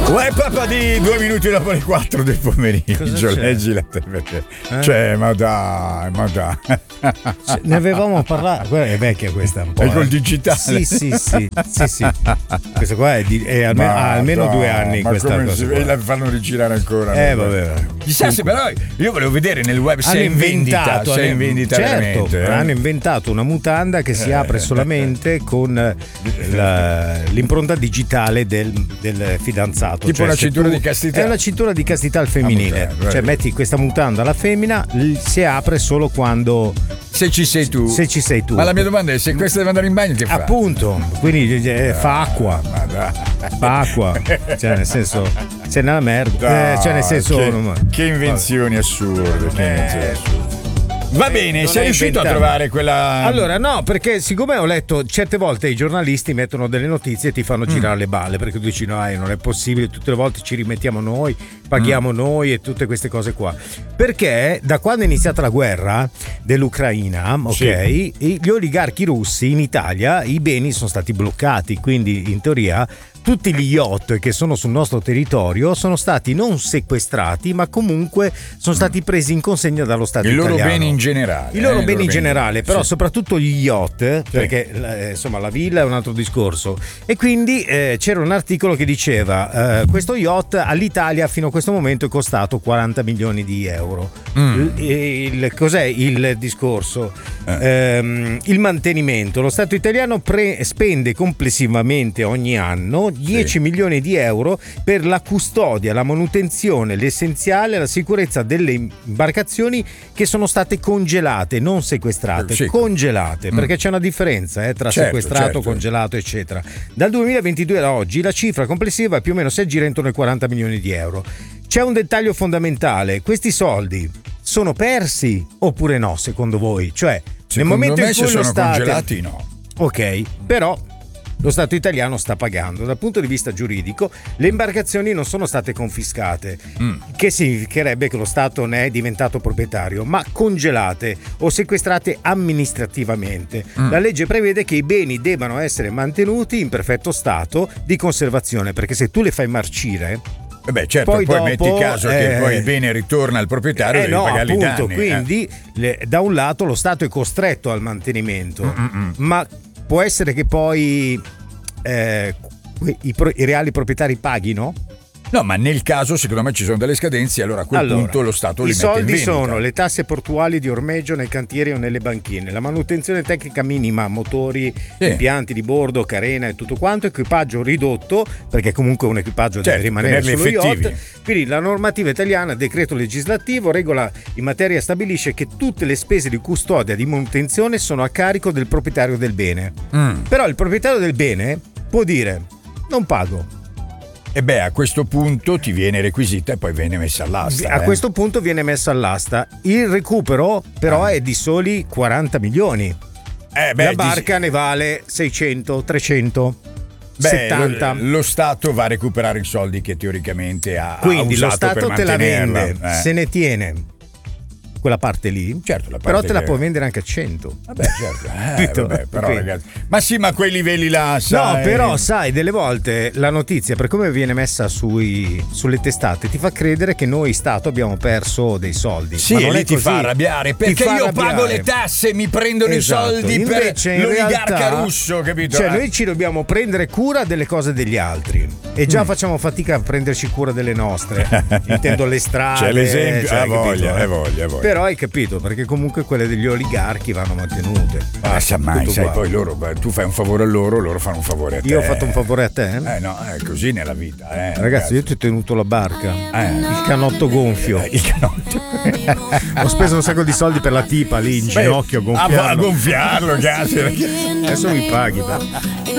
Uè papà di 2 minuti dopo le 4 del pomeriggio. Leggila perché. Cioè, ma dai. Ne avevamo parlato, quella è vecchia questa un po'. È col digitale. Sì. Questo qua è almeno 2 anni. Ma questa come cosa. la fanno rigirare ancora? Vabbè. Chissà se però io volevo vedere nel web se è in vendita. Se è in vendita certo, veramente. hanno inventato una mutanda che si apre solamente con l'impronta digitale del fidanzato. Tipo una cintura di castità. È una cintura di castità al femminile. Cioè metti questa mutanda alla femmina, si apre solo quando se ci sei tu. Ma la mia domanda è: se questa deve andare in bagno, che fa? Appunto, quindi fa acqua. Fa acqua. Cioè, nel senso, sei nella merda. Cioè, nel senso. Che invenzioni assurde. Va bene, sei riuscito a trovare quella. Allora, no, perché siccome ho letto certe volte i giornalisti mettono delle notizie e ti fanno girare le balle, perché tu dici no, non è possibile, tutte le volte ci rimettiamo noi, paghiamo noi e tutte queste cose qua. Perché da quando è iniziata la guerra dell'Ucraina, gli oligarchi russi in Italia, i beni sono stati bloccati, quindi in teoria tutti gli yacht che sono sul nostro territorio sono stati non sequestrati, ma comunque sono stati presi in consegna dallo Stato italiano. I loro beni in generale. I loro beni in generale, però soprattutto gli yacht, perché insomma la villa è un altro discorso. E quindi c'era un articolo che diceva questo yacht all'Italia fino a questo momento è costato 40 milioni di euro. Cos'è il discorso? Il mantenimento. Lo Stato italiano spende complessivamente ogni anno 10 milioni di euro per la custodia, la manutenzione, l'essenziale, la sicurezza delle imbarcazioni che sono state congelate, non sequestrate, congelate, perché c'è una differenza tra sequestrato, congelato, eccetera. Dal 2022 ad oggi la cifra complessiva più o meno si aggira intorno ai 40 milioni di euro. C'è un dettaglio fondamentale: questi soldi sono persi oppure no, secondo voi? Cioè, nel momento in cui sono congelati, no. Ok, però lo Stato italiano sta pagando. Dal punto di vista giuridico, le imbarcazioni non sono state confiscate, che significherebbe che lo Stato ne è diventato proprietario, ma congelate o sequestrate amministrativamente. La legge prevede che i beni debbano essere mantenuti in perfetto stato di conservazione, perché se tu le fai marcire, poi metti caso che poi il bene ritorna al proprietario, devi pagare i danni. Quindi da un lato lo Stato è costretto al mantenimento, ma può essere che poi i reali proprietari paghino? No, ma nel caso secondo me ci sono delle scadenze, allora a quel punto lo Stato li mette in vendita. I soldi sono le tasse portuali di ormeggio nei cantieri o nelle banchine, la manutenzione tecnica minima, motori, impianti di bordo, carena e tutto quanto, equipaggio ridotto, perché comunque un equipaggio deve rimanere sullo yacht. Quindi la normativa italiana, decreto legislativo, regola in materia stabilisce che tutte le spese di custodia e di manutenzione sono a carico del proprietario del bene. Però il proprietario del bene può dire non pago. E a questo punto ti viene requisita e poi viene messa all'asta. A questo punto viene messa all'asta. Il recupero però è di soli 40 milioni. La barca ne vale 600, 300. 70. Lo Stato va a recuperare i soldi che teoricamente ha quindi usato lo Stato per te la mantenerla. vende, se ne tiene quella parte lì, però te la può vendere anche a 100. Però ragazzi, ma quei livelli là, sai. No, però sai, delle volte la notizia, per come viene messa sulle testate, ti fa credere che noi Stato abbiamo perso dei soldi. Sì, ma lì ti fa arrabbiare, perché io pago le tasse, mi prendono i soldi invece, per l'oligarca russo, capito? Cioè noi ci dobbiamo prendere cura delle cose degli altri e già facciamo fatica a prenderci cura delle nostre. Intendo le strade. C'è l'esempio, voglia. Però hai capito, perché comunque quelle degli oligarchi vanno mantenute. Mai, sai, poi loro, tu fai un favore a loro fanno un favore a te. Io ho fatto un favore a te? No, è così nella vita. Ragazzi, io ti ho tenuto la barca. Il canotto gonfio. Il canotto. Ho speso un sacco di soldi per la tipa lì in ginocchio a gonfiarlo. A gonfiarlo, cazzo. Adesso mi paghi.